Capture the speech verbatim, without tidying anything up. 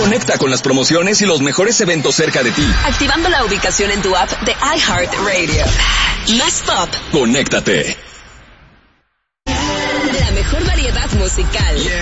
Conecta con las promociones y los mejores eventos cerca de ti. Activando la ubicación en tu app de iHeartRadio. Más pop. Conéctate. La mejor variedad musical.